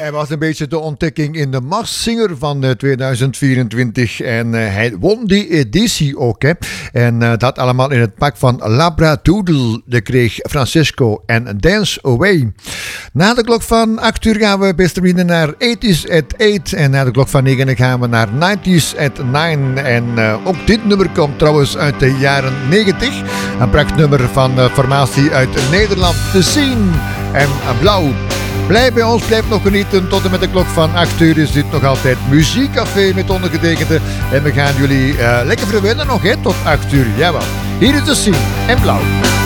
Hij was een beetje de ontdekking in de Marszinger van 2024 en hij won die editie ook. Hè. En dat allemaal in het pak van Labradoodle. Dat kreeg Francisco en Dance Away. Na de klok van 8 uur gaan we, beste vrienden, naar 80s at 8. En na de klok van 9 gaan we naar 90s at 9. En ook dit nummer komt trouwens uit de jaren 90. Een prachtnummer van formatie uit Nederland, Te Zien en Blauw. Blijf bij ons, blijf nog genieten. Tot en met de klok van 8 uur is dit nog altijd Muziekcafé met ondergetekende. En we gaan jullie lekker verwennen nog, hè, tot 8 uur. Jawel. Hier is Te Zien en Blauw.